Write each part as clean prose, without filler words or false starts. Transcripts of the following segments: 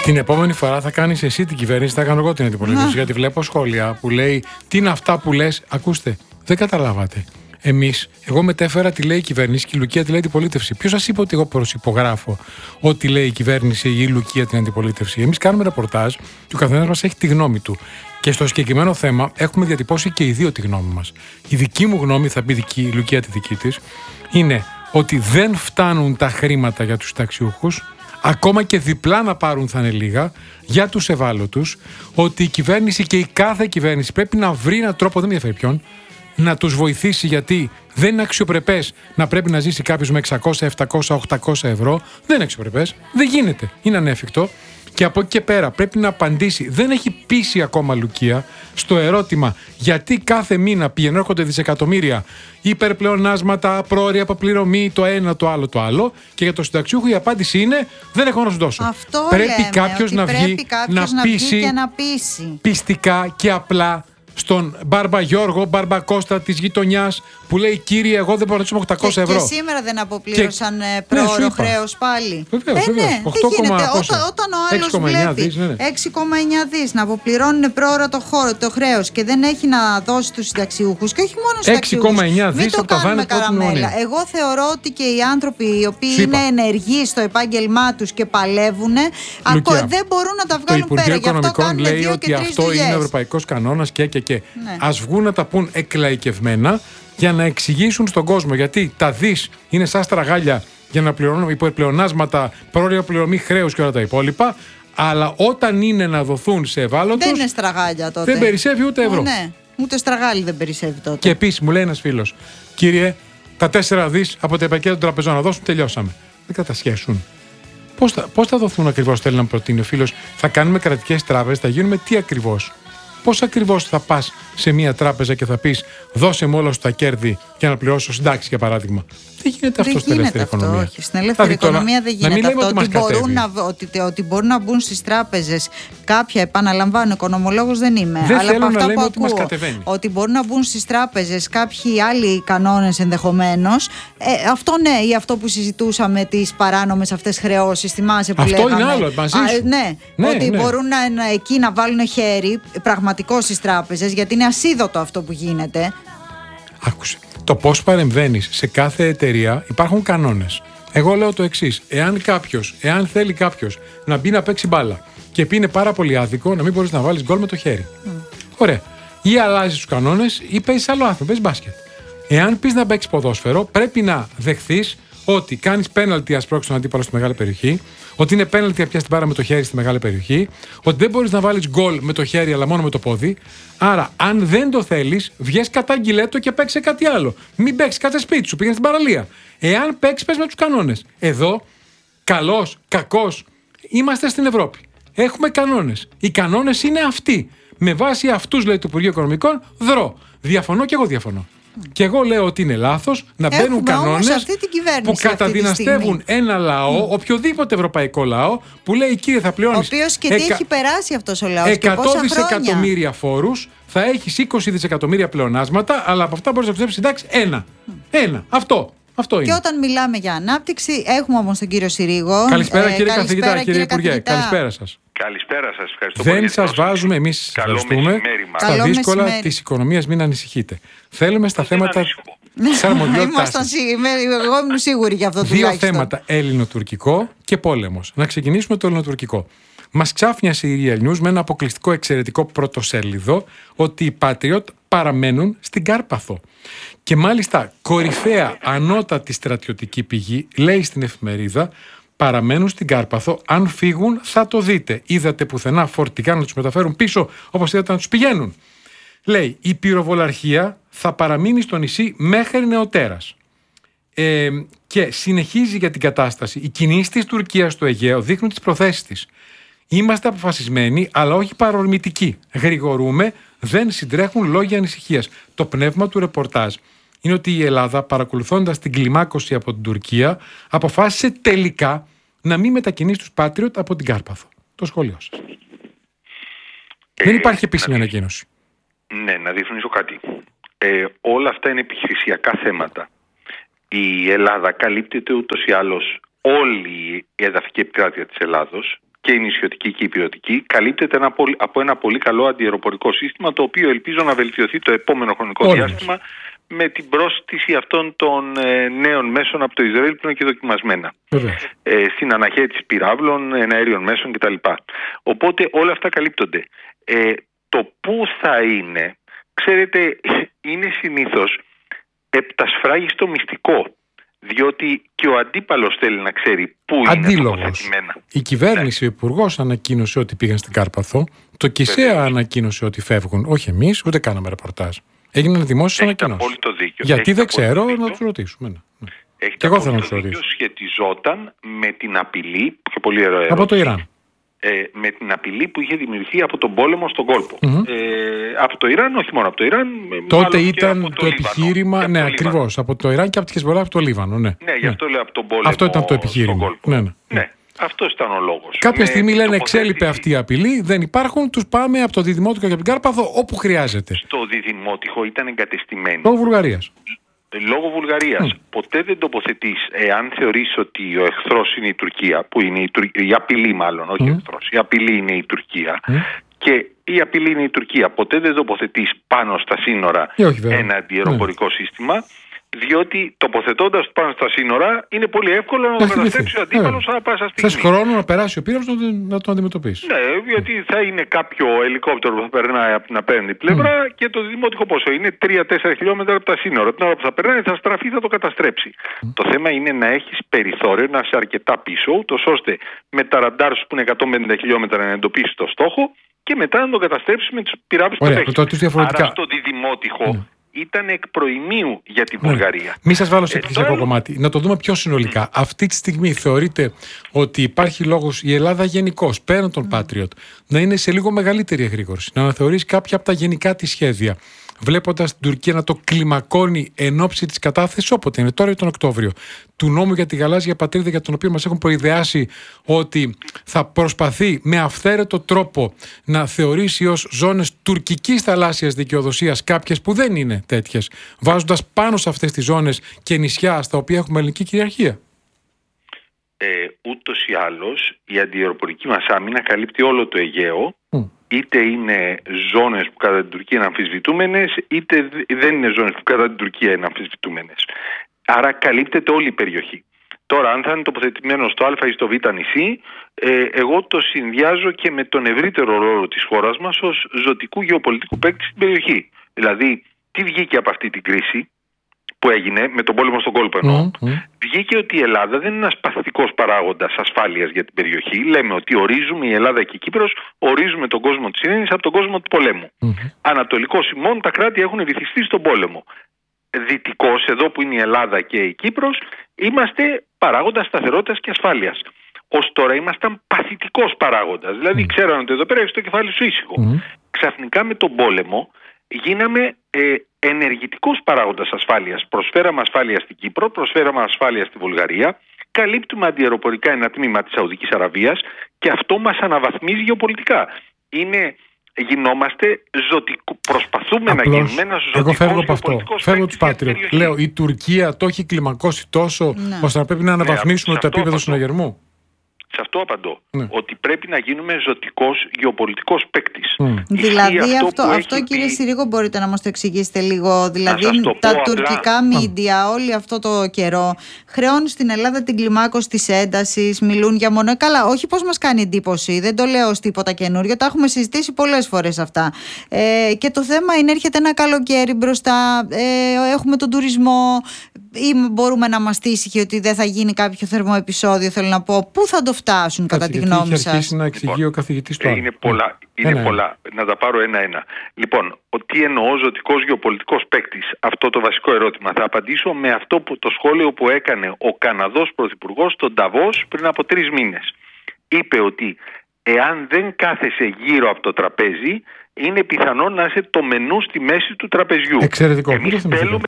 Την επόμενη φορά θα κάνεις εσύ την κυβέρνηση, θα κάνω εγώ την αντιπολίτευση. Γιατί βλέπω σχόλια που λέει τι είναι αυτά που λες. Ακούστε, δεν καταλάβατε. Εγώ μετέφερα τι λέει η κυβέρνηση και η Λουκία τι λέει η αντιπολίτευση. Ποιος σας είπε ότι εγώ προσυπογράφω ό,τι λέει η κυβέρνηση ή η Λουκία την αντιπολίτευση? Εμείς κάνουμε ρεπορτάζ και ο καθένας μας έχει τη γνώμη του. Και στο συγκεκριμένο θέμα έχουμε διατυπώσει και οι δύο τη γνώμη μας. Η δική μου γνώμη, θα πει η Λουκία τη δική της, είναι ότι δεν φτάνουν τα χρήματα για τους συνταξιούχους. Ακόμα και διπλά να πάρουν θα είναι λίγα για τους ευάλωτους. Ότι η κυβέρνηση και η κάθε κυβέρνηση πρέπει να βρει έναν τρόπο, δεν με ενδιαφέρει ποιον, να τους βοηθήσει, γιατί δεν είναι αξιοπρεπές να πρέπει να ζήσει κάποιος με 600, 700, 800 ευρώ. Δεν είναι αξιοπρεπές. Δεν γίνεται. Είναι ανέφικτο. Και από εκεί και πέρα πρέπει να απαντήσει. Δεν έχει πείσει ακόμα Λουκία στο ερώτημα γιατί κάθε μήνα πηγαίνουν, έρχονται δισεκατομμύρια υπερπλεονάσματα, πρόωρη αποπληρωμή, το ένα, το άλλο, το άλλο. Και για το συνταξιούχο η απάντηση είναι δεν έχω να σου δώσω. Αυτό πρέπει κάποιος να βγει να πείσει πιστικά και απλά στον Μπάρμπα Γιώργο, Μπάρμπα Κώστα της γειτονιάς που λέει κύριε, εγώ δεν μπορώ να τους 800 ευρώ. Και σήμερα δεν αποπλήρωσαν πρόωρο χρέος πάλι. Βεβαίως. Ναι, δεν γίνεται. Όταν ο άλλος βλέπει 6,9 δις να αποπληρώνουν πρόωρο το χρέος και δεν έχει να δώσει τους συνταξιούχους, και όχι μόνο στους συνταξιούχους. 6,9 δις από τα κάνουμε καραμέλα. Εγώ θεωρώ ότι και οι άνθρωποι οι οποίοι είναι ενεργοί στο επάγγελμά τους και παλεύουν, δεν μπορούν να τα βγάλουν πέρα. Το Υπουργείο Οικονομικών λέει ότι αυτό είναι ευρωπαϊκός κανόνας και. Ναι. Ας βγουν να τα πούν εκλαϊκευμένα για να εξηγήσουν στον κόσμο γιατί τα δις είναι σαν στραγάλια για να πληρώνουν υπερπλεονάσματα, πρόωρια πληρωμή χρέους και όλα τα υπόλοιπα. Αλλά όταν είναι να δοθούν σε ευάλωτους, δεν είναι στραγάλια τότε. Δεν περισσεύει ούτε ευρώ. Ναι, ούτε στραγάλι δεν περισσεύει τότε. Και επίσης μου λέει ένας φίλος, κύριε, τα 4 δις από τα επαρκεία των τραπεζών να δώσουν, τελειώσαμε. Δεν κατασχέσουν. Πώς θα δοθούν ακριβώς, θέλει να προτείνει ο φίλος? Θα κάνουμε κρατικές τράπεζες, θα γίνουμε τι ακριβώς? Πώς ακριβώς θα πας σε μια τράπεζα και θα πεις δώσε μου όλα σου τα κέρδη για να πληρώσω συντάξεις, για παράδειγμα? Δεν γίνεται αυτό στην ελεύθερη οικονομία. Όχι. Στην ελεύθερη οικονομία δεν γίνεται αυτό. Ότι μπορούν να μπουν στις τράπεζες κάποια, επαναλαμβάνω, οικονομολόγος δεν είμαι. Δεν αλλά θέλω από αυτά να που λέμε ότι μας ακούω, κατεβαίνει. ότι μπορούν να μπουν στις τράπεζες κάποιοι άλλοι κανόνες ενδεχομένως. Αυτό ναι, ή αυτό που συζητούσαμε, τις παράνομες αυτές χρεώσεις, θυμάσαι που αυτό λέγαμε. Αυτό είναι άλλο, μαζί σου. Ναι, ότι μπορούν εκεί να βάλουν χέρι πραγματικό στις τράπεζες, γιατί είναι ασίδωτο αυτό που γίνεται. Άκουσε. Το πώς παρεμβαίνεις σε κάθε εταιρεία, υπάρχουν κανόνες. Εγώ λέω το εξής. Εάν θέλει κάποιος να μπει να παίξει μπάλα και πει είναι πάρα πολύ άδικο να μην μπορείς να βάλεις γκολ με το χέρι. Ωραία. Ή αλλάζεις τους κανόνες ή παίζεις άλλο άθλημα, παίζεις μπάσκετ. Εάν πεις να παίξεις ποδόσφαιρο, πρέπει να δεχθείς ότι κάνεις πέναλτι ας πρόξεις τον αντίπαλο στη μεγάλη περιοχή, ότι είναι πέναλτι να πιάσεις την μπάρα με το χέρι στη μεγάλη περιοχή, ότι δεν μπορείς να βάλεις γκολ με το χέρι αλλά μόνο με το πόδι. Άρα, αν δεν το θέλεις, βγες κατάγγειλέ το και παίξε κάτι άλλο. Μην παίξεις, κάτσε σπίτι σου, πήγαινε στην παραλία. Εάν παίξεις, πες με τους κανόνες. Εδώ, καλός, κακός, είμαστε στην Ευρώπη. Έχουμε κανόνες. Οι κανόνες είναι αυτοί. Με βάση αυτούς, λέει το Υπουργείο Οικονομικών, δρώ. Διαφωνώ και εγώ διαφωνώ. Και εγώ λέω ότι είναι λάθος να μπαίνουν κανόνες που καταδυναστεύουν ένα λαό, οποιοδήποτε ευρωπαϊκό λαό, που λέει κύριε θα πληρώνεις. Ο οποίος και τι έχει περάσει αυτός ο λαός 100 δισεκατομμύρια φόρους, θα έχεις 20 δισεκατομμύρια πλεονάσματα, αλλά από αυτά μπορείς να ξοδέψεις συντάξεις ένα. Αυτό είναι. Και όταν μιλάμε για ανάπτυξη, έχουμε όμως τον κύριο Συρίγο. Καλησπέρα κύριε καθηγητά, κύριε Υπουργέ. Καλησπέρα σας. Καλησπέρα σας, ευχαριστώ πολύ. Δεν σας βάζουμε, εμείς σας ευχαριστούμε. Στα δύσκολα της οικονομίας μην ανησυχείτε. Θέλουμε στα θέματα της αρμοδιότητας. Εγώ ήμουν σίγουρη για αυτό τουλάχιστον. Δύο θέματα, ελληνοτουρκικό και πόλεμος. Να ξεκινήσουμε το ελληνοτουρκικό. Μας ξάφνιασε η Real News με ένα αποκλειστικό εξαιρετικό πρωτοσέλιδο ότι οι Patriot παραμένουν στην Κάρπαθο. Και μάλιστα κορυφαία ανώτατη στρατιωτική πηγή λέει στην εφημερίδα παραμένουν στην Κάρπαθο, αν φύγουν θα το δείτε. Είδατε πουθενά φορτηγά να τους μεταφέρουν πίσω όπως είδατε να τους πηγαίνουν. Λέει η πυροβολαρχία θα παραμείνει στο νησί μέχρι νεοτέρας. Και συνεχίζει για την κατάσταση. Οι κινήσεις της Τουρκίας στο Αιγαίο δείχνουν τις προθέσεις της. Είμαστε αποφασισμένοι, αλλά όχι παρορμητικοί. Γρηγορούμε, δεν συντρέχουν λόγια ανησυχίας. Το πνεύμα του ρεπορτάζ είναι ότι η Ελλάδα, παρακολουθώντας την κλιμάκωση από την Τουρκία, αποφάσισε τελικά να μην μετακινήσει τους Patriot από την Κάρπαθο. Το σχόλιο σας. Δεν υπάρχει επίσημη ανακοίνωση. Ναι, να διαφωνήσω κάτι. Όλα αυτά είναι επιχειρησιακά θέματα. Η Ελλάδα καλύπτεται ούτως ή άλλως όλη η εδαφική επικράτεια της Ελλάδος και η νησιωτική και η ηπειρωτική, καλύπτεται από ένα πολύ καλό αντιαεροπορικό σύστημα, το οποίο ελπίζω να βελτιωθεί το επόμενο χρονικό διάστημα με την πρόσθεση αυτών των νέων μέσων από το Ισραήλ που είναι και δοκιμασμένα. Στην αναχέτηση πυράβλων, εναέριων μέσων κτλ. Οπότε όλα αυτά καλύπτονται. Το πού θα είναι, ξέρετε, είναι συνήθως επτασφράγιστο μυστικό. Διότι και ο αντίπαλος θέλει να ξέρει πού είναι τοποθετημένα. Η κυβέρνηση, ο υπουργός ανακοίνωσε ότι πήγαν στην Κάρπαθο. Το ΚΙΣΕΑ ανακοίνωσε ότι φεύγουν. Όχι εμείς, ούτε κάναμε ρεπορτάζ. Έγιναν δημόσιες ανακοινώσεις. Γιατί δεν ξέρω, να τους ρωτήσουμε. Και εγώ θέλω να τους ρωτήσω. Σχετιζόταν με την απειλή, και πολύ ερώτηση, από το Ιράν. Με την απειλή που είχε δημιουργηθεί από τον πόλεμο στον κόλπο. Από το Ιράν, όχι μόνο από το Ιράν. Τότε ήταν το επιχείρημα, ναι, ακριβώς. Από το Ιράν και από τη Χεσμολάχ από το Λίβανο. Ναι, γι' αυτό λέω από τον πόλεμο. Αυτό ήταν το επιχείρημα. Ναι, αυτός ήταν ο λόγος. Κάποια στιγμή λένε εξέλιπε αυτή η απειλή, δεν υπάρχουν, τους πάμε από το Διδημότυχο και από την Κάρπαθο όπου χρειάζεται. Στο Διδημότυχο ήταν εγκατεστημένοι. Λόγω Βουλγαρίας. Λόγω Βουλγαρίας. Ποτέ δεν τοποθετείς, εάν θεωρείς ότι ο εχθρός είναι η Τουρκία, που είναι η απειλή μάλλον, όχι εχθρός, η απειλή είναι η Τουρκία, και η απειλή είναι η Τουρκία. Ποτέ δεν τοποθετείς πάνω στα σύνορα ένα αντιαεροπορικό σύστημα, διότι τοποθετώντας πάνω στα σύνορα είναι πολύ εύκολο να το καταστρέψει ο αντίπαλος ανά πάσα στιγμή. Θες χρόνο να περάσει ο πύρος να τον αντιμετωπίσει. Ναι, γιατί θα είναι κάποιο ελικόπτερο που θα περνάει από την απέναντι πλευρά και το δημότικο πόσο είναι 3-4 χιλιόμετρα από τα σύνορα. Την ώρα που θα περνάει θα στραφεί, θα το καταστρέψει. Το θέμα είναι να έχεις περιθώριο, να είσαι αρκετά πίσω, ούτως ώστε με τα ραντάρ σου που είναι 150 χιλιόμετρα να εντοπίσεις το στόχο και μετά να τον καταστρέψεις με τους πυράβλους που έχεις. Άρα στο διδημότυχο ήταν εκ προημίου για τη Βουλγαρία. Μη σας βάλω σε επιχειρησιακό κομμάτι. Να το δούμε πιο συνολικά. Αυτή τη στιγμή θεωρείτε ότι υπάρχει λόγος η Ελλάδα γενικώς, πέραν των Patriot, να είναι σε λίγο μεγαλύτερη εγρήγορση, να αναθεωρήσει κάποια από τα γενικά της σχέδια, βλέποντας την Τουρκία να το κλιμακώνει εν ώψη της κατάθεσης, όποτε είναι, τώρα ή τον Οκτώβριο, του νόμου για τη γαλάζια πατρίδα, για τον οποίο μας έχουν προειδεάσει ότι θα προσπαθεί με αυθαίρετο τρόπο να θεωρήσει ως ζώνες τουρκικής θαλάσσιας δικαιοδοσίας κάποιες που δεν είναι τέτοιες, βάζοντας πάνω σε αυτές τις ζώνες και νησιά στα οποία έχουμε ελληνική κυριαρχία. Ούτως ή άλλως η αντιαεροπορική μας άμυνα καλύπτει όλο το Αιγαίο. Είτε είναι ζώνες που κατά την Τουρκία είναι αμφισβητούμενες, είτε δεν είναι ζώνες που κατά την Τουρκία είναι αμφισβητούμενες. Άρα καλύπτεται όλη η περιοχή. Τώρα, αν θα είναι τοποθετημένο στο Α ή στο Β νησί, εγώ το συνδυάζω και με τον ευρύτερο ρόλο της χώρας μας ως ζωτικού γεωπολιτικού παίκτη στην περιοχή. Δηλαδή, τι βγήκε από αυτή την κρίση που έγινε με τον πόλεμο στον κόλπο εννοώ, βγήκε ότι η Ελλάδα δεν είναι ένας παθητικός παράγοντας ασφάλειας για την περιοχή. Λέμε ότι ορίζουμε, η Ελλάδα και η Κύπρος ορίζουμε τον κόσμο της ειρήνης από τον κόσμο του πολέμου. Ανατολικός ημών τα κράτη έχουν βυθιστεί στον πόλεμο. Δυτικός, εδώ που είναι η Ελλάδα και η Κύπρος, είμαστε παράγοντας σταθερότητας και ασφάλειας. Ως τώρα ήμασταν παθητικός παράγοντας. Δηλαδή ξέραν ότι εδώ πέρα έχει το κεφάλι σου ήσυχο. Ξαφνικά με τον πόλεμο γίναμε ενεργητικός παράγοντας ασφάλειας. Προσφέραμε ασφάλεια στην Κύπρο, προσφέραμε ασφάλεια στη Βουλγαρία, καλύπτουμε αντιαεροπορικά ένα τμήμα της Σαουδικής Αραβίας και αυτό μας αναβαθμίζει γεωπολιτικά. Γινόμαστε προσπαθούμε να γίνουμε ένας ζωτικός γεωπολιτικός. Φεύγω τους Patriot. Λέω, η Τουρκία το έχει κλιμακώσει τόσο ώστε να πρέπει να αναβαθμίσουμε το επίπεδο συναγερμού. Σε αυτό απαντώ. Ότι πρέπει να γίνουμε ζωτικός γεωπολιτικός παίκτης. Δηλαδή αυτό κύριε Συρίγο, μπορείτε να μας το εξηγήσετε λίγο? Δηλαδή τα τουρκικά μίντια όλη αυτό το καιρό χρεώνουν στην Ελλάδα την κλιμάκωση της έντασης, μιλούν για μόνο. Καλά, όχι πως μας κάνει εντύπωση, δεν το λέω ως τίποτα καινούριο, τα έχουμε συζητήσει πολλές φορές αυτά. Και το θέμα είναι, έρχεται ένα καλοκαίρι μπροστά, έχουμε τον τουρισμό, ή μπορούμε να είμαστε ήσυχοι ότι δεν θα γίνει κάποιο θερμό επεισόδιο, θέλω να πω. Πού θα το φτάσουν κατά τη γνώμη σας? Έχει αρχίσει να εξηγεί ο καθηγητής του. Είναι πολλά. Να τα πάρω ένα-ένα. Λοιπόν, τι εννοώ ζωτικός γεωπολιτικός παίκτης? Αυτό το βασικό ερώτημα. Θα απαντήσω με αυτό το σχόλιο που έκανε ο Καναδός Πρωθυπουργός στον Νταβός πριν από 3 μήνες. Είπε ότι εάν δεν κάθεσαι γύρω από το τραπέζι, είναι πιθανό να είσαι το μενού στη μέση του τραπεζιού. Εξαιρετικό. Εμείς θέλουμε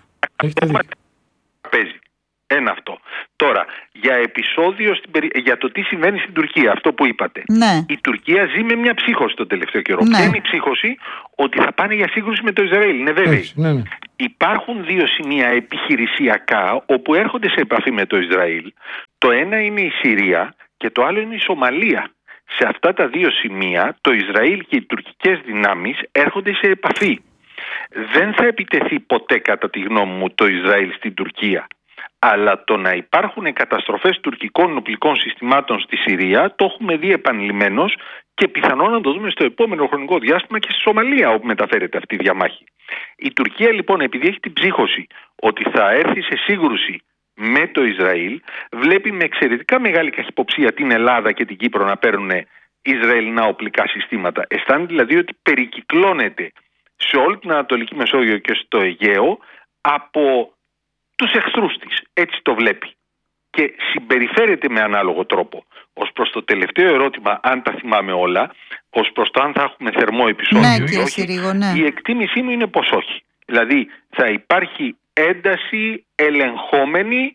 τραπέζι. Ένα αυτό. Τώρα, για επεισόδιο για το τι συμβαίνει στην Τουρκία, αυτό που είπατε. Ναι. Η Τουρκία ζει με μια ψύχωση τον τελευταίο καιρό. Ναι. Ποια είναι η ψύχωση? Ότι θα πάνε για σύγκρουση με το Ισραήλ. Είναι βέβαιοι. Ναι. Υπάρχουν 2 σημεία επιχειρησιακά όπου έρχονται σε επαφή με το Ισραήλ. Το ένα είναι η Συρία και το άλλο είναι η Σομαλία. Σε αυτά τα δύο σημεία το Ισραήλ και οι τουρκικές δυνάμεις έρχονται σε επαφή. Δεν θα επιτεθεί ποτέ, κατά τη γνώμη μου, το Ισραήλ στην Τουρκία. Αλλά το να υπάρχουν καταστροφές τουρκικών οπλικών συστημάτων στη Συρία το έχουμε δει επανειλημμένως και πιθανόν να το δούμε στο επόμενο χρονικό διάστημα και στη Σομαλία, όπου μεταφέρεται αυτή η διαμάχη. Η Τουρκία λοιπόν, επειδή έχει την ψύχωση ότι θα έρθει σε σύγκρουση με το Ισραήλ, βλέπει με εξαιρετικά μεγάλη καχυποψία την Ελλάδα και την Κύπρο να παίρνουν Ισραηλινά οπλικά συστήματα. Αισθάνεται δηλαδή ότι περικυκλώνεται σε όλη την Ανατολική Μεσόγειο και στο Αιγαίο από τους εχθρούς της. Έτσι το βλέπει. Και συμπεριφέρεται με ανάλογο τρόπο. Ως προς το τελευταίο ερώτημα, αν τα θυμάμαι όλα, ως προς το αν θα έχουμε θερμό επεισόδιο ή όχι, η εκτίμησή μου είναι πως όχι. Δηλαδή θα υπάρχει ένταση ελεγχόμενη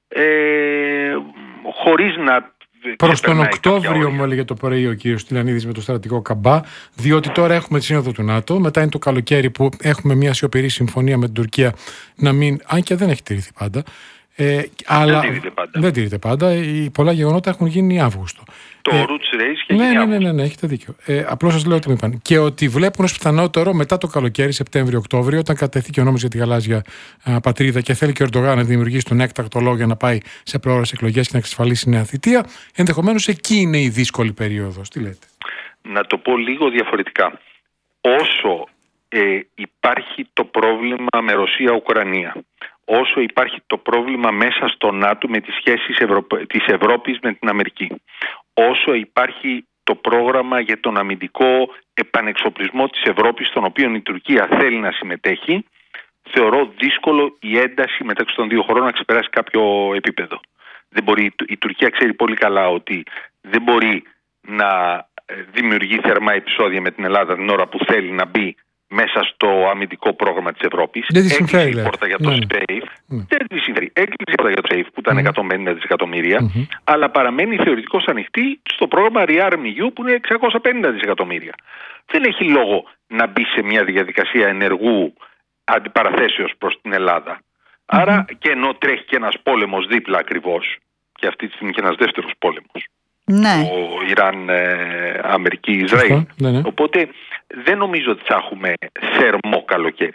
χωρίς να... Προς τον Οκτώβριο μου έλεγε το πρωί ο κύριος Τηλιανίδης με το στρατηγό Καμπά, διότι τώρα έχουμε τη σύνοδο του ΝΑΤΟ, μετά είναι το καλοκαίρι που έχουμε μια σιωπηρή συμφωνία με την Τουρκία να μην, αν και δεν έχει τηρηθεί πάντα, αλλά δεν τηρείται πάντα. Πολλά γεγονότα έχουν γίνει Αύγουστο. Το Roots Race και γίνει Αύγουστο. Ναι, έχετε δίκιο. Απλώς σας λέω ότι μου είπαν. Και ότι βλέπουν ως πιθανότερο μετά το καλοκαίρι, Σεπτέμβριο-Οκτώβριο, όταν κατεθεί και ο νόμος για τη γαλάζια πατρίδα και θέλει και ο Ερντογάν να δημιουργήσει τον έκτακτο λόγο για να πάει σε προώρες εκλογές και να εξασφαλίσει νέα θητεία, ενδεχομένως εκεί είναι η δύσκολη περίοδος. Τι λέτε? Να το πω λίγο διαφορετικά. Όσο υπάρχει το πρόβλημα με Ρωσία-Ουκρανία, όσο υπάρχει το πρόβλημα μέσα στο ΝΑΤΟ με τις σχέσεις της Ευρώπης με την Αμερική, όσο υπάρχει το πρόγραμμα για τον αμυντικό επανεξοπλισμό της Ευρώπης, στον οποίο η Τουρκία θέλει να συμμετέχει, θεωρώ δύσκολο η ένταση μεταξύ των δύο χωρών να ξεπεράσει κάποιο επίπεδο. Δεν μπορεί, η Τουρκία ξέρει πολύ καλά ότι δεν μπορεί να δημιουργεί θερμά επεισόδια με την Ελλάδα την ώρα που θέλει να μπει μέσα στο αμυντικό πρόγραμμα της Ευρώπης. Δεν της συμφέρει. Έκλεισε η πόρτα για το SAFE. Δεν της συμφέρει. Έκλεισε η πόρτα για το SAFE που ήταν 150 δισεκατομμύρια, αλλά παραμένει θεωρητικώς ανοιχτή στο πρόγραμμα ReArmEU που είναι 650 δισεκατομμύρια. Δεν έχει λόγο να μπει σε μια διαδικασία ενεργού αντιπαραθέσεως προς την Ελλάδα. Άρα και ενώ τρέχει και ένας πόλεμος δίπλα ακριβώς, και αυτή τη στιγμή και ένας δεύτερος πόλεμος, ο Ιράν, Αμερική, Ισραήλ. Οπότε δεν νομίζω ότι θα έχουμε θερμό καλοκαίρι.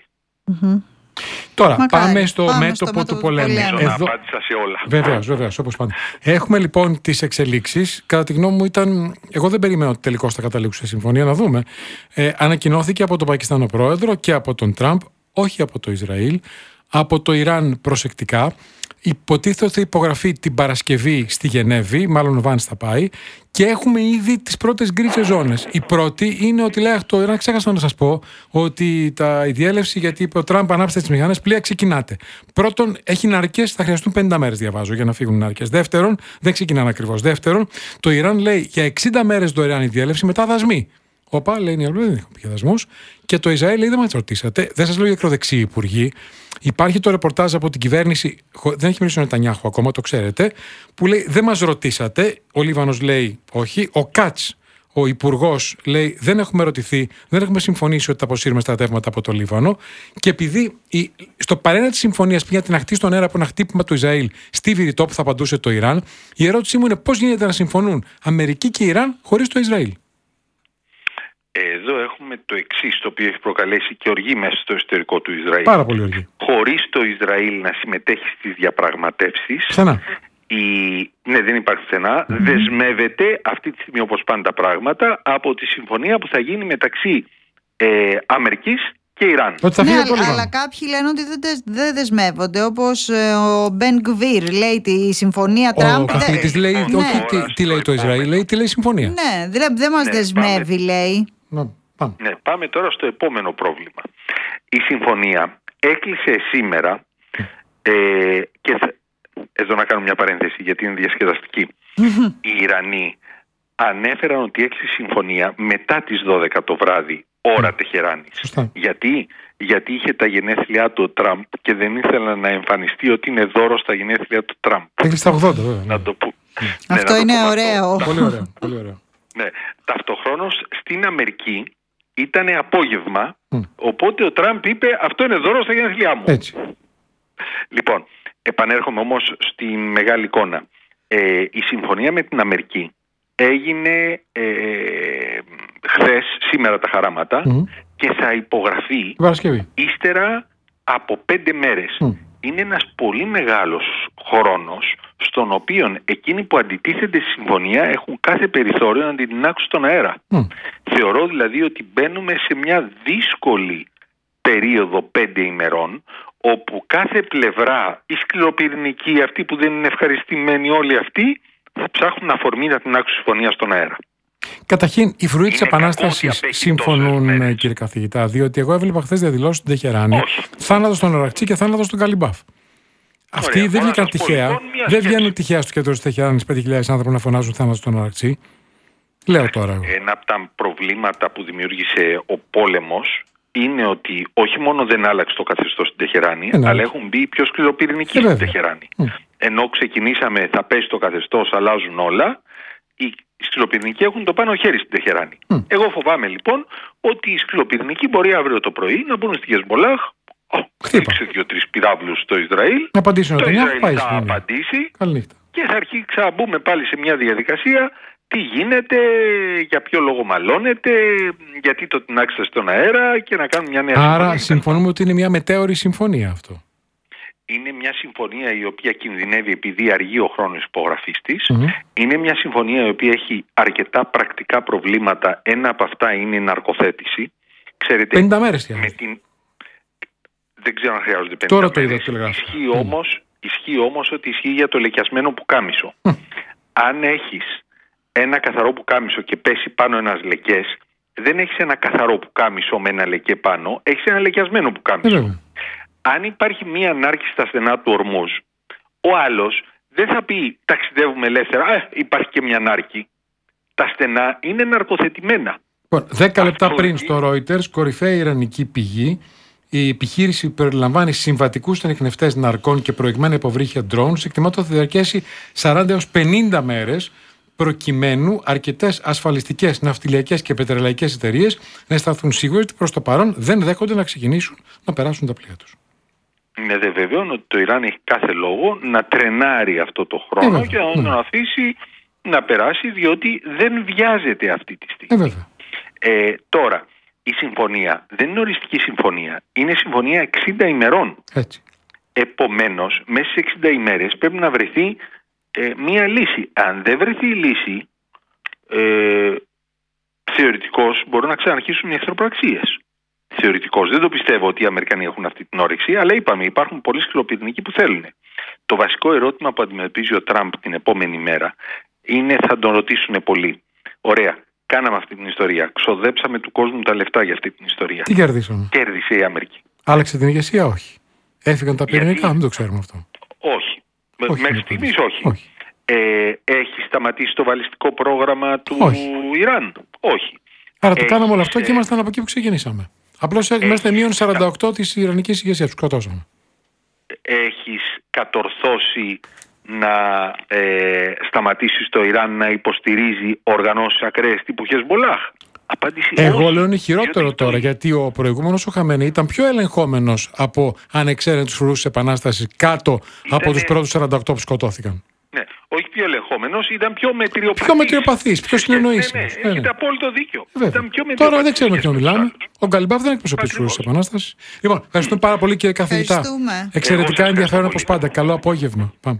Τώρα πάμε στο μέτωπο του πολέμου. Εδώ απάντησα σε όλα. Βεβαίως, όπως πάντα. Έχουμε λοιπόν τις εξελίξεις. Κατά τη γνώμη μου εγώ δεν περιμένω ότι τελικώς θα καταλήξουν σε συμφωνία, να δούμε. Ανακοινώθηκε από τον Πακιστάνο πρόεδρο και από τον Τραμπ, όχι από το Ισραήλ, από το Ιράν προσεκτικά. Υποτίθεται ότι θα υπογραφεί την Παρασκευή στη Γενέβη, μάλλον ο Βάνς θα πάει, και έχουμε ήδη τις πρώτες γκρίζες ζώνες. Η πρώτη είναι ότι λέει το Ιράν, ξέχασα να σας πω, ότι η διέλευση, γιατί είπε ο Τραμπ, ανάψτε τις μηχανές, πλοία ξεκινάτε. Πρώτον, έχει ναρκές, θα χρειαστούν 50 μέρες, διαβάζω, για να φύγουν οι ναρκές. Δεύτερον, δεν ξεκινάνε ακριβώς. Δεύτερον, το Ιράν λέει για 60 μέρες δωρεάν η διέλευση, μετά δασμοί. Όπα, λέει η Αλβανία, δεν έχουμε πια δασμούς. Και το Ισραήλ λέει: δεν μας ρωτήσατε. Δεν σας λέω για ακροδεξιοί υπουργοί. Υπάρχει το ρεπορτάζ από την κυβέρνηση, δεν έχει μιλήσει ο Νετανιάχου ακόμα, το ξέρετε, που λέει: δεν μας ρωτήσατε. Ο Λίβανος λέει: όχι. Ο Κάτς, ο υπουργός, λέει: δεν έχουμε ρωτηθεί, δεν έχουμε συμφωνήσει ότι θα αποσύρουμε στρατεύματα από το Λίβανο. Και επειδή στο παρένα της συμφωνίας πήγα την αχτή στον αέρα από ένα χτύπημα του Ισραήλ στη Βηρητό που θα απαντούσε το Ιράν, η ερώτησή μου είναι: πώς γίνεται να συμφωνούν Αμερική και Ιράν χωρίς το Ισραήλ? Εδώ έχουμε το εξής, το οποίο έχει προκαλέσει και οργή μέσα στο εσωτερικό του Ισραήλ. Πάρα πολύ οργή. Χωρίς το Ισραήλ να συμμετέχει στις διαπραγματεύσεις, ναι, δεν υπάρχει πουθενά, δεσμεύεται αυτή τη στιγμή, όπως πάνε τα πράγματα, από τη συμφωνία που θα γίνει μεταξύ Αμερικής και Ιράν. Αλλά κάποιοι λένε ότι δεν δεσμεύονται, όπως ο Μπεν Γκβίρ λέει τη συμφωνία Τραμπ. Ο καθηγητής λέει, όχι τι λέει το Ισραήλ, λέει τι λέει η συμφωνία. Ναι, δεν μας δεσμεύει, λέει. Ναι, πάμε τώρα στο επόμενο πρόβλημα. Η συμφωνία έκλεισε σήμερα και εδώ να κάνω μια παρένθεση γιατί είναι διασκεδαστική. Οι Ιρανοί ανέφεραν ότι έκλεισε συμφωνία μετά τις 12 το βράδυ, ώρα Τεχεράνης. Γιατί είχε τα γενέθλιά του ο Τραμπ και δεν ήθελαν να εμφανιστεί ότι είναι δώρο στα γενέθλιά του Τραμπ. Έκλεισε τα 80 βέβαια. Να το πω. Αυτό είναι ωραίο. Πολύ ωραίο. Ναι. Ταυτοχρόνως στην Αμερική ήταν απόγευμα, οπότε ο Τραμπ είπε αυτό είναι δώρο στα γενέθλιά μου. Έτσι. Λοιπόν, επανέρχομαι όμως στη μεγάλη εικόνα. Η συμφωνία με την Αμερική έγινε σήμερα τα χαράματα και θα υπογραφεί ύστερα από 5 μέρες. Είναι ένας πολύ μεγάλος χρόνος στον οποίο εκείνοι που αντιτίθενται στη συμφωνία έχουν κάθε περιθώριο να την τεινάξουν στον αέρα. Θεωρώ δηλαδή ότι μπαίνουμε σε μια δύσκολη περίοδο 5 ημερών, όπου κάθε πλευρά, οι σκληροπυρηνικοί, αυτοί που δεν είναι ευχαριστημένοι, όλοι αυτοί θα ψάχνουν αφορμή να τεινάξουν συμφωνία στον αέρα. Καταρχήν, οι φρουροί της Επανάστασης συμφωνούν, κύριε καθηγητά, διότι εγώ έβλεπα χθες διαδηλώσεις στην Τεχεράνη, θάνατος στον Αρακτσί και θάνατος στον Καλιμπάφ. Αυτοί δεν βγήκαν τυχαία, δεν βγαίνουν τυχαία στο κέντρο της Τεχεράνης 5.000 άνθρωποι να φωνάζουν θάνατος στον Αρακτσί. Λέω τώρα εγώ. Ένα από τα προβλήματα που δημιούργησε ο πόλεμος είναι ότι όχι μόνο δεν άλλαξε το καθεστώς στην Τεχεράνη, αλλά έχουν μπει πιο σκληροπυρηνικοί στην Τεχεράνη. Ενώ ξεκινήσαμε, θα πέσει το καθεστώς, αλλάζουν όλα, οι σκληροπυρηνικοί έχουν το πάνω χέρι στην Τεχεράνη. Εγώ φοβάμαι λοιπόν ότι οι σκληροπυρηνικοί μπορεί αύριο το πρωί να μπουν στη Χεσμολάχ, ρίξει 2-3 πυράβλους στο Ισραήλ, να απαντήσει το Ισραήλ θα απαντήσει και θα αρχίσει ξαναμπούμε πάλι σε μια διαδικασία. Τι γίνεται, για ποιο λόγο μαλώνεται, γιατί το τεινάξετε στον αέρα και να κάνουμε μια νέα συμφωνία. Άρα συμφωνούμε ότι είναι μια μετέωρη συμφωνία αυτό. Είναι μια συμφωνία η οποία κινδυνεύει επειδή αργεί ο χρόνος υπογραφής της. Είναι μια συμφωνία η οποία έχει αρκετά πρακτικά προβλήματα. Ένα από αυτά είναι η ναρκοθέτηση. Ξέρετε, 50 μέρες δεν ξέρω αν χρειάζονται 50 τώρα μέρες. Το είδα, ισχύει όμως ότι ισχύει για το λεκιασμένο πουκάμισο. Αν έχεις ένα καθαρό πουκάμισο και πέσει πάνω ένας λεκές, δεν έχεις ένα καθαρό πουκάμισο με ένα λεκέ πάνω, έχεις ένα λεκιασμένο πουκάμισο. Αν υπάρχει μία ανάρκη στα στενά του Ορμούζ, ο άλλος δεν θα πει ταξιδεύουμε ελεύθερα, υπάρχει και μια ανάρκη. Τα στενά είναι ναρκοθετημένα. 10 λεπτά πριν στο Reuters, κορυφαία ιρανική πηγή, η επιχείρηση που περιλαμβάνει συμβατικούς ανιχνευτές ναρκών και προηγμένα υποβρύχια drones, εκτιμά ότι θα διαρκέσει 40 έως 50 μέρες, προκειμένου αρκετές ασφαλιστικές, ναυτιλιακές και πετρελαϊκές εταιρείες να αισθανθούν σίγουροι ότι προς το παρόν δεν δέχονται να ξεκινήσουν να περάσουν τα πλοία τους. Είναι δε βεβαίω ότι το Ιράν έχει κάθε λόγο να τρενάρει αυτό το χρόνο και να τον αφήσει να περάσει, διότι δεν βιάζεται αυτή τη στιγμή. Τώρα, η συμφωνία δεν είναι οριστική συμφωνία. Είναι συμφωνία 60 ημερών. Έτσι. Επομένως, μέσα σε 60 ημέρες πρέπει να βρεθεί μία λύση. Αν δεν βρεθεί η λύση, θεωρητικώς μπορούν να ξαναρχίσουν οι εχθροπραξίες. Θεωρητικώς. Δεν το πιστεύω ότι οι Αμερικανοί έχουν αυτή την όρεξη, αλλά είπαμε, υπάρχουν πολλοί σκληροπυρηνικοί που θέλουν. Το βασικό ερώτημα που αντιμετωπίζει ο Τραμπ την επόμενη μέρα είναι, θα τον ρωτήσουν πολλοί. Ωραία, κάναμε αυτή την ιστορία. Ξοδέψαμε του κόσμου τα λεφτά για αυτή την ιστορία. Τι κερδίσαμε? Κέρδισε η Αμερική. Άλλαξε την ηγεσία, όχι. Έφυγαν τα πυρηνικά, δεν το ξέρουμε αυτό. Όχι. Μέχρι στιγμής όχι. Έχει σταματήσει το βαλιστικό πρόγραμμα του Ιράν? Όχι. Άρα το κάναμε όλο αυτό και ήμασταν από εκεί που ξεκινήσαμε. Απλώς είμαστε μείον 48 της ιρανικής ηγεσίας, τους σκοτώσαμε. Έχεις κατορθώσει να σταματήσεις το Ιράν να υποστηρίζει οργανώσεις ακραίες τύπου Χεσμολάχ? Απάντηση εγώ λέω είναι χειρότερο τώρα, γιατί ο προηγούμενος ο Χαμενεή ήταν πιο ελεγχόμενος από ανεξαίρετους φρουρούς της Επανάστασης κάτω από τους πρώτους 48 που σκοτώθηκαν. Ναι, όχι πιο ελεγχόμενος, ήταν πιο μετριοπαθής. Πιο μετριοπαθής, πιο συνεννοήσιμος. Έχετε απόλυτο δίκιο. Τώρα δεν ξέρουμε ποιον μιλάμε. Ο Γκαλιμπάφ δεν εκπροσωπεί τους φρουρούς της Επανάστασης. Λοιπόν, ευχαριστούμε πάρα πολύ, κύριε καθηγητά. Εξαιρετικά ενδιαφέρον όπως πάντα. Καλό απόγευμα. Πάμε.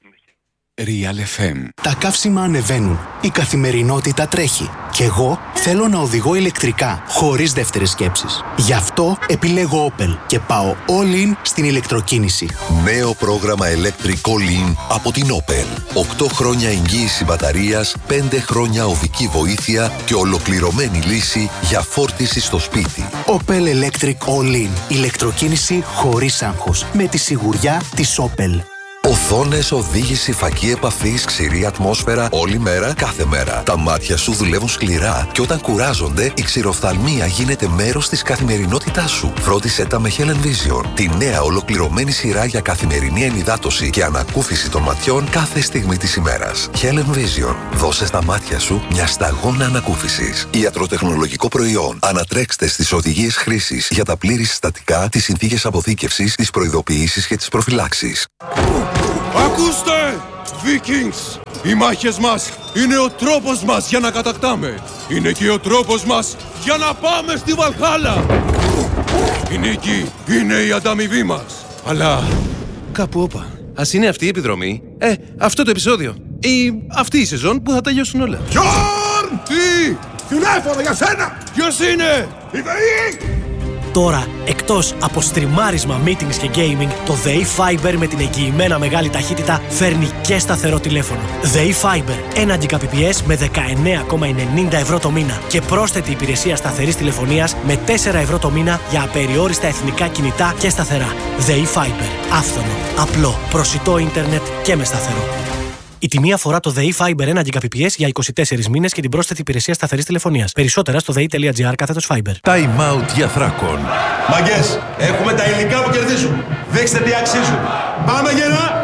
Real FM. Τα καύσιμα ανεβαίνουν. Η καθημερινότητα τρέχει. Και εγώ θέλω να οδηγώ ηλεκτρικά, χωρίς δεύτερες σκέψεις. Γι' αυτό επιλέγω Opel και πάω all in στην ηλεκτροκίνηση. Νέο πρόγραμμα Electric All In από την Opel. 8 χρόνια εγγύηση μπαταρίας, 5 χρόνια οδική βοήθεια και ολοκληρωμένη λύση για φόρτιση στο σπίτι. Opel Electric All In. Ηλεκτροκίνηση χωρίς άγχος. Με τη σιγουριά της Opel. Οθόνες, οδήγηση, φακή επαφής, ξηρή ατμόσφαιρα, όλη μέρα, κάθε μέρα. Τα μάτια σου δουλεύουν σκληρά και όταν κουράζονται, η ξηροφθαλμία γίνεται μέρος της καθημερινότητάς σου. Φρόντισέ τα με Helen Vision, τη νέα ολοκληρωμένη σειρά για καθημερινή ενυδάτωση και ανακούφιση των ματιών κάθε στιγμή της ημέρας. Helen Vision, δώσε στα μάτια σου μια σταγόνα ανακούφισης. Ιατροτεχνολογικό προϊόν. Ανατρέξτε στις οδηγίες χρήσης για τα πλήρη συστατικά, τις συνθήκες αποθήκευσης, τις προειδοποιήσεις και τις προφυλάξεις. Ακούστε! Vikings! Οι μάχες μας είναι ο τρόπος μας για να κατακτάμε. Είναι και ο τρόπος μας για να πάμε στη Βαλχάλα. Η νίκη είναι η ανταμοιβή μας. Αλλά κάπου όπα. Ας είναι αυτή η επιδρομή, αυτό το επεισόδιο ή αυτή η σεζόν που θα τελειώσουν όλα. Γιόρν! Τι! Τηλέφωνο για σένα! Ποιος είναι? Η ΔΕΗ! Τώρα, εκτός από στριμάρισμα, meetings και gaming, το ΔΕΗ Fiber με την εγγυημένα μεγάλη ταχύτητα φέρνει και σταθερό τηλέφωνο. ΔΕΗ Fiber, 1 Gbps με 19,90 ευρώ το μήνα και πρόσθετη υπηρεσία σταθερής τηλεφωνίας με 4 ευρώ το μήνα για απεριόριστα εθνικά κινητά και σταθερά. ΔΕΗ Fiber, άφθονο, απλό, προσιτό ίντερνετ και με σταθερό. Η τιμή αφορά το ΔΕΗ Fiber 1 Gbps για 24 μήνες και την πρόσθετη υπηρεσία σταθερής τηλεφωνίας. Περισσότερα στο dei.gr/Fiber. Time out για Θράκον. Μαγκές, έχουμε τα υλικά που κερδίζουν. Δείξτε τι αξίζουν. Πάμε γερά!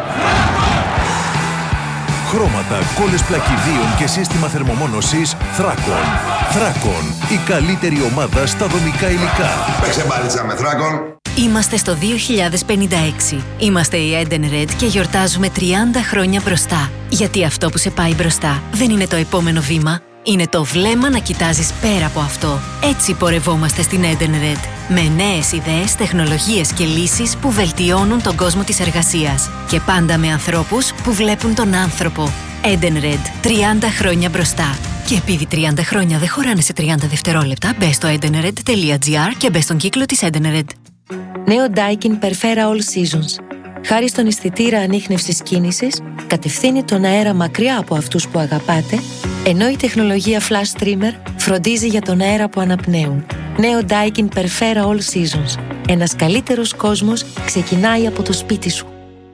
Χρώματα, κόλλες πλακιδίων και σύστημα θερμομόνωσης Θράκον. Θράκον, η καλύτερη ομάδα στα δομικά υλικά. Παίξε μπάλιτσα με Θράκον. Είμαστε στο 2056. Είμαστε η Eden Red και γιορτάζουμε 30 χρόνια μπροστά. Γιατί αυτό που σε πάει μπροστά δεν είναι το επόμενο βήμα. Είναι το βλέμμα να κοιτάζεις πέρα από αυτό. Έτσι πορευόμαστε στην Eden Red. Με νέες ιδέες, τεχνολογίες και λύσεις που βελτιώνουν τον κόσμο της εργασίας. Και πάντα με ανθρώπους που βλέπουν τον άνθρωπο. Eden Red. 30 χρόνια μπροστά. Και επειδή 30 χρόνια δεν χωράνε σε 30 δευτερόλεπτα, μπες στο edenred.gr και μπες στον κύκλο της Eden Red. Νέο Daikin Perfera All Seasons. Χάρη στον αισθητήρα ανίχνευσης κίνησης, κατευθύνει τον αέρα μακριά από αυτούς που αγαπάτε, ενώ η τεχνολογία Flash Streamer φροντίζει για τον αέρα που αναπνέουν. Νέο Daikin Perfera All Seasons. Ένας καλύτερος κόσμος ξεκινάει από το σπίτι σου.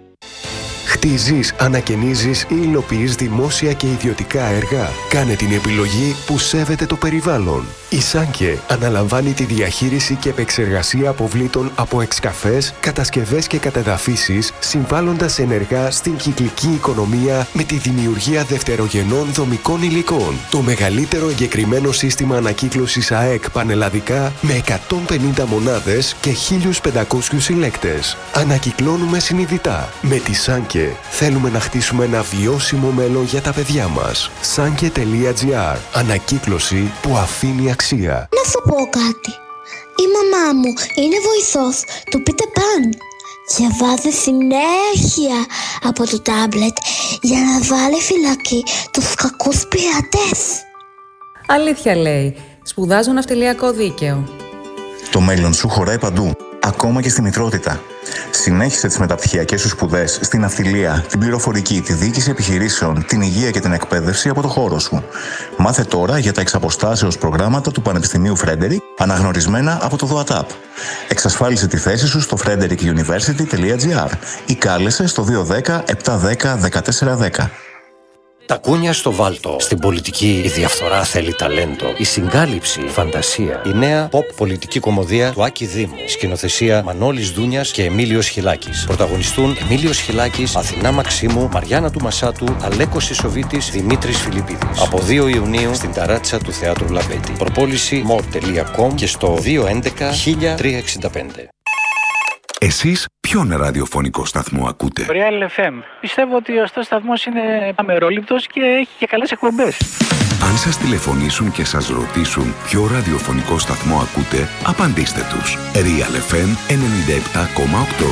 Χτίζεις, ανακαινίζεις ή υλοποιείς δημόσια και ιδιωτικά έργα. Κάνε την επιλογή που σέβεται το περιβάλλον. Η Σάνκε αναλαμβάνει τη διαχείριση και επεξεργασία αποβλήτων από εξκαφές, κατασκευές και κατεδαφίσεις, συμβάλλοντας ενεργά στην κυκλική οικονομία με τη δημιουργία δευτερογενών δομικών υλικών. Το μεγαλύτερο εγκεκριμένο σύστημα ανακύκλωσης ΑΕΚ πανελλαδικά με 150 μονάδες και 1.500 συλλέκτες. Ανακυκλώνουμε συνειδητά. Με τη Σάνκε θέλουμε να χτίσουμε ένα βιώσιμο μέλλον για τα παιδιά μας. Sanke.gr. Ανακύκλωση που αφήνει αξία. Να σου πω κάτι. Η μαμά μου είναι βοηθός του Peter Pan. Διαβάζει συνέχεια από το τάμπλετ για να βάλει φυλακή τους κακούς πειρατές. Αλήθεια λέει. Σπουδάζω ναυτιλιακό δίκαιο. Το μέλλον σου χωράει παντού, ακόμα και στη μητρότητα. Συνέχισε τις μεταπτυχιακές σου σπουδές στην ναυτιλία, την πληροφορική, τη διοίκηση επιχειρήσεων, την υγεία και την εκπαίδευση από το χώρο σου. Μάθε τώρα για τα εξαποστάσεως προγράμματα του Πανεπιστημίου Frederick, αναγνωρισμένα από το ΔΟΑΤΑΠ. Εξασφάλισε τη θέση σου στο frederickuniversity.gr ή κάλεσε στο 210-710-1410. Τα κούνια στο βάλτο. Στην πολιτική η διαφθορά θέλει ταλέντο. Η συγκάλυψη, η φαντασία. Η νέα pop πολιτική κομμωδία του Άκη Δήμου. Σκηνοθεσία Μανώλης Δούνιας και Εμίλιος Χιλάκης. Πρωταγωνιστούν Εμίλιος Χιλάκης, Αθηνά Μαξίμου, Μαριάννα του Μασάτου, Αλέκος Ισοβίτης, Δημήτρης Φιλιππίδης. Από 2 Ιουνίου στην ταράτσα του Θεάτρου Λαμπέτη. Προπόληση more.com και στο 211-1365. Εσείς ποιον ραδιοφωνικό σταθμό ακούτε? Real FM. Πιστεύω ότι ο σταθμός είναι αμερόληπτος και έχει και καλές εκπομπές. Αν σας τηλεφωνήσουν και σας ρωτήσουν ποιο ραδιοφωνικό σταθμό ακούτε, απαντήστε τους. Real FM 97,8.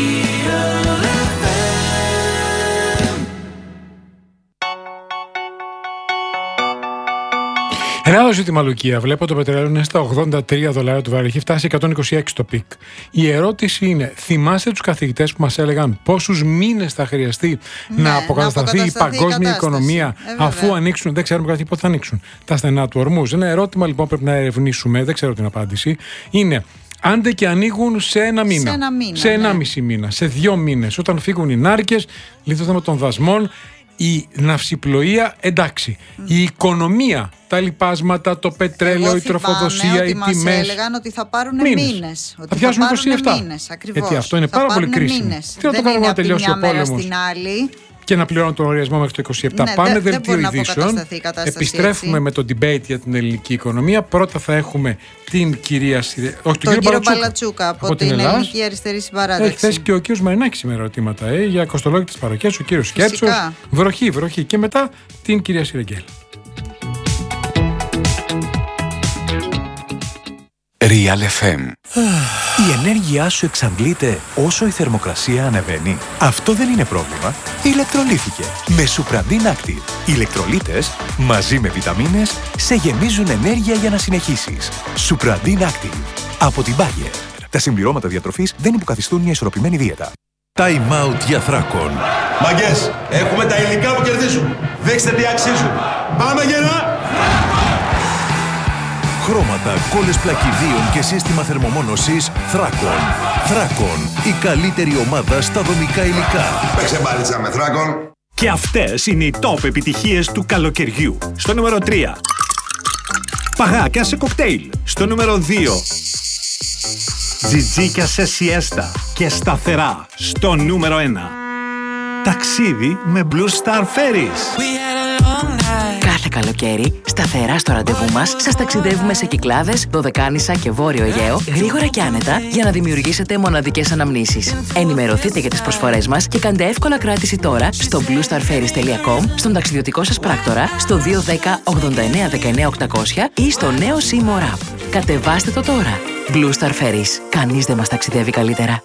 Ένα ζήτημα, Λουκία. Βλέπω το πετρέλαιο είναι στα $83 το βαρέλι. Έχει φτάσει 126 το πικ. Η ερώτηση είναι, θυμάστε τους καθηγητές που μας έλεγαν πόσους μήνες θα χρειαστεί να αποκατασταθεί η παγκόσμια οικονομία αφού ανοίξουν, δεν ξέρουμε κάτι πότε θα ανοίξουν, τα στενά του ορμούς. Ένα ερώτημα λοιπόν πρέπει να ερευνήσουμε, δεν ξέρω την απάντηση. Είναι, άντε και ανοίγουν σε ένα μήνα, σε 1,5 μήνα, σε 2 μήνες, όταν φύγουν οι νάρκες, λύθο θέμα των δασμών, η ναυσιπλοεία, εντάξει. Η οικονομία, τα λοιπάσματα, το πετρέλαιο, η τροφοδοσία, οι τιμές. Μας έλεγαν ότι θα πάρουν μήνες. Θα πιάσουν 27. Μήνες, ακριβώς. Γιατί αυτό είναι πάρα πολύ κρίσιμο. Τι να το κάνουμε να τελειώσει ο πόλεμος? Στην άλλη. και να πληρώνουν τον λογαριασμό μέχρι το 27. Ναι, πάνε δελτίο ειδήσεων. Επιστρέφουμε με το debate για την ελληνική οικονομία. Πρώτα θα έχουμε την κυρία τον κύριο Μπαλατσούκα από την Ελληνική Αριστερή Συμπαράταξη. Έχει θέσει και ο κύριος Μαρινάκης σήμερα ερωτήματα για κοστολόγητες παροχές, ο κύριος Σκέρτσος. Βροχή. Και μετά την κυρία Σιρεγγέλ. Real FM. Η ενέργειά σου εξαντλείται όσο η θερμοκρασία ανεβαίνει. Αυτό δεν είναι πρόβλημα. Ηλεκτρολύθηκε με Supradin Active. Οι ηλεκτρολίτες μαζί με βιταμίνες σε γεμίζουν ενέργεια για να συνεχίσεις. Supradin Active από την Bayer. Τα συμπληρώματα διατροφής δεν υποκαθιστούν μια ισορροπημένη δίαιτα. Time out για Θράκον. Μαγκές, έχουμε τα υλικά που κερδίζουν. Δείξτε τι αξίζουν. Πάμε γερά! Χρώματα, κόλλες πλακιδίων και σύστημα θερμομόνωσης Θράκον. Θράκον, η καλύτερη ομάδα στα δομικά υλικά. Παίξε μπάλιτσα με Θράκον. Και αυτές είναι οι top επιτυχίες του καλοκαιριού. Στο νούμερο 3. Παγάκια σε κοκτέιλ. Στο νούμερο 2. Τζιτζίκια σε σιέστα και σταθερά. Στο νούμερο 1. Ταξίδι με Blue Star Ferries. Κάθε καλοκαίρι, σταθερά στο ραντεβού μας, σας ταξιδεύουμε σε Κυκλάδες, Δωδεκάνησα και Βόρειο Αιγαίο, γρήγορα και άνετα, για να δημιουργήσετε μοναδικές αναμνήσεις. Ενημερωθείτε για τις προσφορές μας και κάντε εύκολα κράτηση τώρα στο bluestarferries.com, στον ταξιδιωτικό σας πράκτορα, στο 210 89 19 800 ή στο νέο Seymour App. Κατεβάστε το τώρα. Blue Star Ferries. Κανείς δεν μας ταξιδεύει καλύτερα.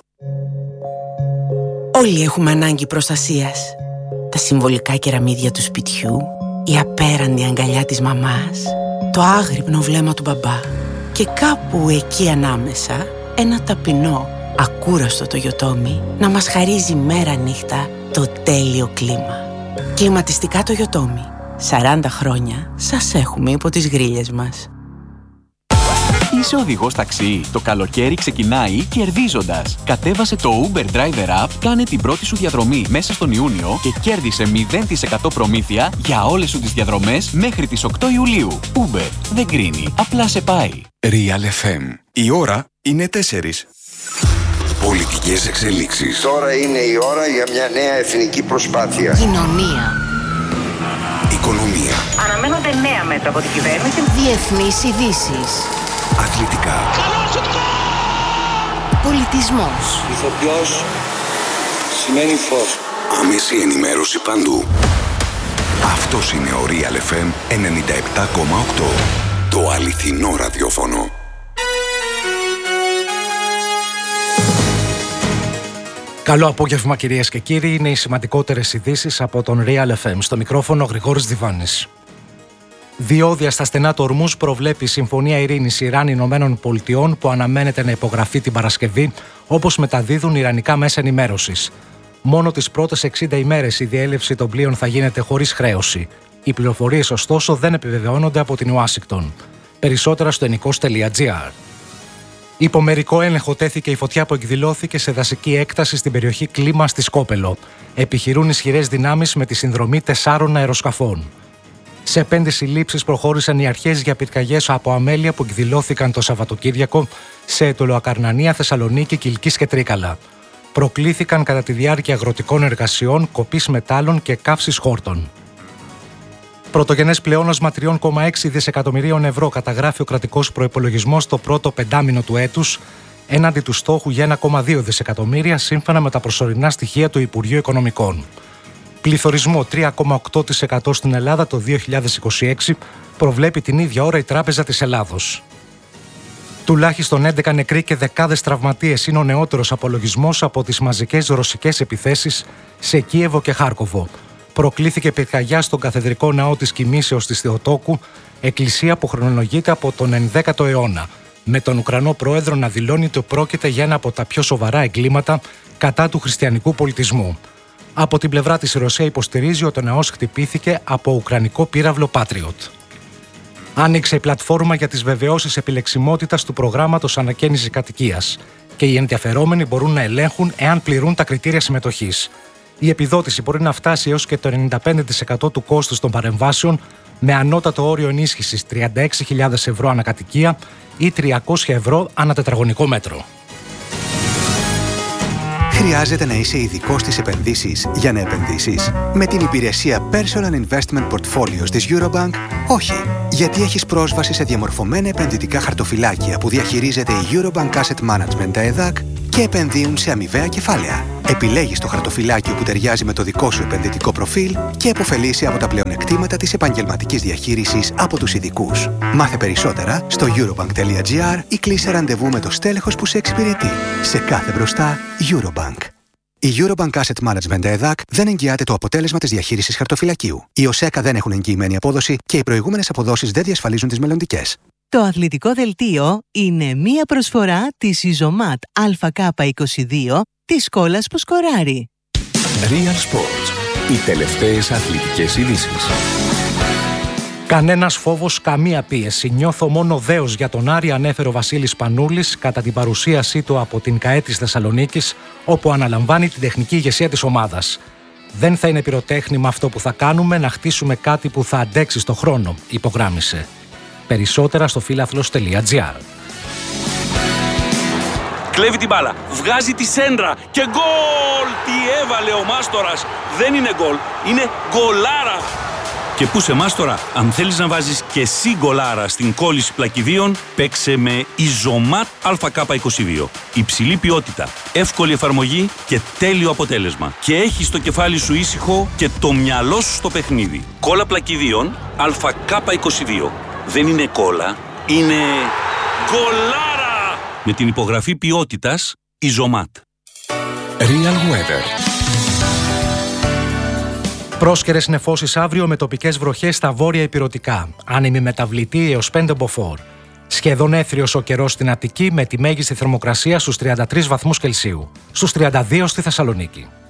Όλοι έχουμε ανάγκη προστασίας. Τα συμβολικά κεραμίδια του σπιτιού, η απέραντη αγκαλιά της μαμάς, το άγρυπνο βλέμμα του μπαμπά και κάπου εκεί ανάμεσα ένα ταπεινό, ακούραστο Toyotomi να μας χαρίζει μέρα νύχτα το τέλειο κλίμα. Κλιματιστικά Toyotomi. 40 χρόνια σας έχουμε υπό τις γρίλες μας. Είσαι οδηγός ταξί. Το καλοκαίρι ξεκινάει κερδίζοντας. Κατέβασε το Uber Driver App, κάνε την πρώτη σου διαδρομή μέσα στον Ιούνιο και κέρδισε 0% προμήθεια για όλες σου τις διαδρομές μέχρι τις 8 Ιουλίου. Uber δεν κρίνει, απλά σε πάει. Real FM. Η ώρα είναι 4. Πολιτικές εξελίξεις. Τώρα είναι η ώρα για μια νέα εθνική προσπάθεια. Κοινωνία. Οικονομία. Αναμένονται νέα μέτρα από την κυβέρνηση. Διεθνείς ειδήσεις. Αθλητικά. Πολιτισμός. Ηθοποιός σημαίνει φως. Άμεση ενημέρωση παντού. Αυτός είναι ο Real FM 97,8. Το αληθινό ραδιόφωνο. Καλό απόγευμα κυρίες και κύριοι, είναι οι σημαντικότερες ειδήσεις από τον Real FM. Στο μικρόφωνο Γρηγόρης Διβάνης. Διόδια στα στενά του Ορμούς προβλέπει η Συμφωνία Ειρήνης Ιράν-Ηνωμένων Πολιτειών που αναμένεται να υπογραφεί την Παρασκευή, όπως μεταδίδουν ιρανικά μέσα ενημέρωσης. Μόνο τις πρώτες 60 ημέρες η διέλευση των πλοίων θα γίνεται χωρίς χρέωση. Οι πληροφορίες ωστόσο δεν επιβεβαιώνονται από την Ουάσιγκτον. Περισσότερα στο ενικός.gr. Υπό μερικό έλεγχο τέθηκε η φωτιά που εκδηλώθηκε σε δασική έκταση στην περιοχή Κλίμα στη Σκόπελο. Επιχειρούν ισχυρές δυνάμεις με τη συνδρομή 4 αεροσκαφών. Σε 5 συλλήψεις προχώρησαν οι αρχές για πυρκαγιές από αμέλεια που εκδηλώθηκαν το Σαββατοκύριακο σε Αιτωλοακαρνανία, Θεσσαλονίκη, Κιλκής και Τρίκαλα. Προκλήθηκαν κατά τη διάρκεια αγροτικών εργασιών, κοπής μετάλλων και καύσης χόρτων. Πρωτογενές πλεόνασμα 3,6 δισεκατομμυρίων ευρώ καταγράφει ο κρατικός προϋπολογισμός το πρώτο πεντάμινο του έτους, έναντι του στόχου για 1,2 δισεκατομμύρια σύμφωνα με τα προσωρινά στοιχεία του Υπουργείου Οικονομικών. Πληθωρισμό 3,8% στην Ελλάδα το 2026 προβλέπει την ίδια ώρα η Τράπεζα της Ελλάδος. Τουλάχιστον 11 νεκροί και δεκάδες τραυματίες είναι ο νεότερος απολογισμός από τις μαζικές ρωσικές επιθέσεις σε Κίεβο και Χάρκοβο. Προκλήθηκε πυρκαγιά στον καθεδρικό ναό της Κοιμήσεως της Θεοτόκου, εκκλησία που χρονολογείται από τον 11ο αιώνα, με τον Ουκρανό πρόεδρο να δηλώνει ότι πρόκειται για ένα από τα πιο σοβαρά εγκλήματα κατά του χριστιανικού πολιτισμού. Από την πλευρά της η Ρωσία υποστηρίζει ότι ο ναός χτυπήθηκε από ουκρανικό πύραυλο Patriot. Άνοιξε η πλατφόρμα για τις βεβαιώσεις επιλεξιμότητας του προγράμματος ανακαίνησης κατοικίας και οι ενδιαφερόμενοι μπορούν να ελέγχουν εάν πληρούν τα κριτήρια συμμετοχής. Η επιδότηση μπορεί να φτάσει έως και το 95% του κόστους των παρεμβάσεων, με ανώτατο όριο ενίσχυσης 36.000 ευρώ ανακατοικία ή 300 ευρώ ανά τετραγωνικό μέτρο. Χρειάζεται να είσαι ειδικός στις επενδύσεις για να επενδύσεις? Με την υπηρεσία Personal Investment Portfolios της Eurobank, όχι. Γιατί έχεις πρόσβαση σε διαμορφωμένα επενδυτικά χαρτοφυλάκια που διαχειρίζεται η Eurobank Asset Management, τα ΕΔΑΚ, και επενδύουν σε αμοιβαία κεφάλαια. Επιλέγεις το χαρτοφυλάκιο που ταιριάζει με το δικό σου επενδυτικό προφίλ και επωφελείσαι από τα πλεονεκτήματα της επαγγελματικής διαχείρισης από τους ειδικούς. Μάθε περισσότερα στο eurobank.gr ή κλείσε ραντεβού με το στέλεχος που σε εξυπηρετεί. Σε κάθε μπροστά, Eurobank. Η Eurobank Asset Management ΕΔΑΚ δεν εγγυάται το αποτέλεσμα της διαχείρισης χαρτοφυλακίου. Οι ΟΣΕΚΑ δεν έχουν εγγυημένη απόδοση και οι προηγούμενες αποδόσεις δεν διασφαλίζουν τις μελλοντικές. Το αθλητικό δελτίο είναι μία προσφορά της Ιζωμάτ ΑΚ22 της σκόλας που σκοράρει. Real Sports. Οι τελευταίες αθλητικές ειδήσεις. Κανένας φόβος, καμία πίεση. Νιώθω μόνο δέος για τον Άρη, ανέφερε ο Βασίλης Πανούλης κατά την παρουσίασή του από την ΚΑΕ της Θεσσαλονίκης, όπου αναλαμβάνει την τεχνική ηγεσία της ομάδας. Δεν θα είναι πυροτέχνημα αυτό που θα κάνουμε, να χτίσουμε κάτι που θα αντέξει στο χρόνο, υπογράμμισε. Περισσότερα στο φίλαθλος.gr. Κλέβει την μπάλα, βγάζει τη σέντρα και γκολ! Τι έβαλε ο Μάστορας! Δεν είναι γκολ, είναι γκολάρα! Και πού σε Μάστορα, αν θέλεις να βάζεις και εσύ γκολάρα στην κόλληση πλακιδίων, παίξε με Ιζωμάτ ΑΚ22. Υψηλή ποιότητα, εύκολη εφαρμογή και τέλειο αποτέλεσμα. Και έχεις το κεφάλι σου ήσυχο και το μυαλό σου στο παιχνίδι. Κόλλα πλακιδίων ΑΚ22. Δεν είναι κόλλα, είναι γκολάρα! Με την υπογραφή ποιότητας Ιζωμάτ. Real Weather. Πρόσκαιρες νεφώσεις αύριο με τοπικές βροχές στα βόρεια ηπειρωτικά. Άνεμη μεταβλητή έως 5 μποφόρ. Σχεδόν έθριος ο καιρός στην Αττική με τη μέγιστη θερμοκρασία στους 33 βαθμούς Κελσίου. Στους 32 στη Θεσσαλονίκη.